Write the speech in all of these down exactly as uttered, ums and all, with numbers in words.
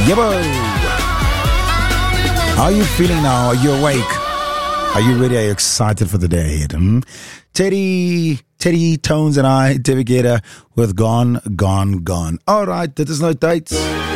Yebo! How are you feeling now? Are you awake? Are you ready? Are you excited for the day ahead? Hmm? Teddy, Teddy Tones and I, David Guetta with Gone, Gone, Gone. All right, dit is nou tyd.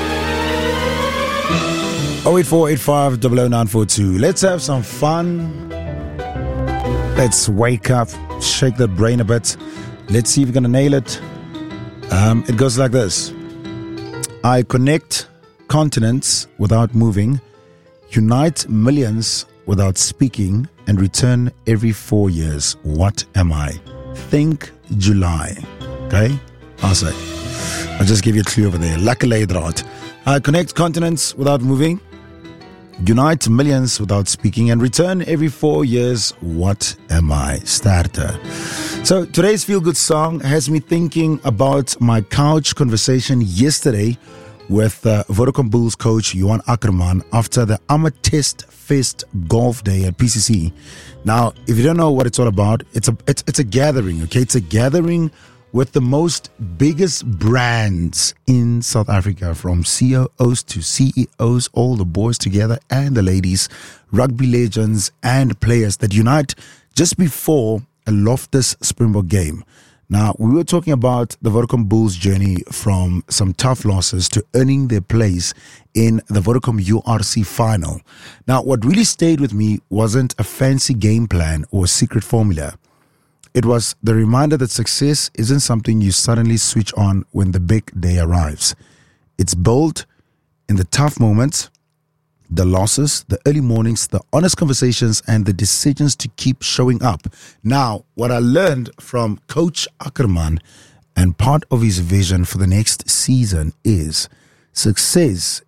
oh eight four eight five zero zero nine four two. Let's have some fun. Let's wake up, shake that brain a bit. Let's see if we're going to nail it. Um, it goes like this. I connect continents without moving, unite millions without speaking, and return every four years. What am I? Think July. Okay? I'll say. I'll just give you a clue over there. Lekker draad. I connect continents without moving, unite millions without speaking, and return every four years. What am I? Starter. So today's feel-good song has me thinking about my couch conversation yesterday with uh, Vodacom Bulls coach Johan Ackerman after the Amethyst Fest Golf Day at P C C. Now, if you don't know what it's all about, it's a it's, it's a gathering, okay? It's a gathering with the most biggest brands in South Africa, from C E Os to C E Os, all the boys together and the ladies, rugby legends and players that unite just before a Loftus Springbok game. Now, we were talking about the Vodacom Bulls' journey from some tough losses to earning their place in the Vodacom U R C final. Now, what really stayed with me wasn't a fancy game plan or a secret formula. It was the reminder that success isn't something you suddenly switch on when the big day arrives. It's built in the tough moments, the losses, the early mornings, the honest conversations, and the decisions to keep showing up. Now, what I learned from Coach Ackerman and part of his vision for the next season is success